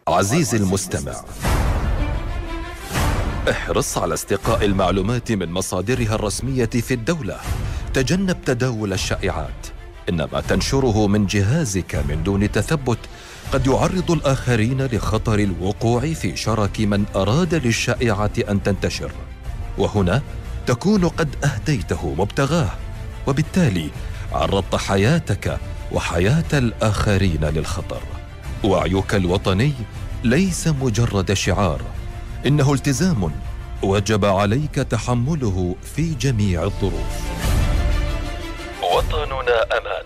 عزيزي المستمع، احرص على استقاء المعلومات من مصادرها الرسمية في الدولة. تجنب تداول الشائعات، إن ما تنشره من جهازك من دون تثبت قد يعرض الآخرين لخطر الوقوع في شرك من أراد للشائعة أن تنتشر، وهنا تكون قد أهديته مبتغاه، وبالتالي عرضت حياتك وحياة الآخرين للخطر. وعيك الوطني ليس مجرد شعار، إنه التزام وجب عليك تحمله في جميع الظروف. وطننا أمان.